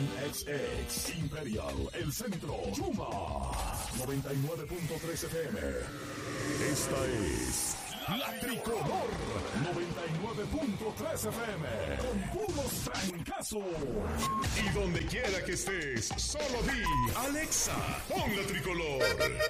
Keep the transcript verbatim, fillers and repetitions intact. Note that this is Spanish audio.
Pan X X, Imperial, El Centro, Chuma, noventa y nueve punto tres F M. Esta es La Tricolor, noventa y nueve punto tres F M, con puros trancazos. Y donde quiera que estés, solo di, Alexa, pon La Tricolor.